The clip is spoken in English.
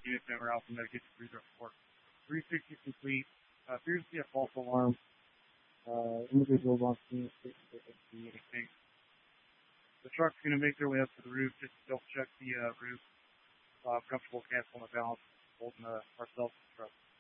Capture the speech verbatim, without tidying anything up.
unit member Alpha Medicaid cruiser report. three sixty complete. Uh, appears to be a false alarm. Uh, individuals on scene state that they see anything. The truck's going to make their way up to the roof just to double check the uh, roof. Uh, comfortable canceling the balance, holding uh, ourselves in the truck.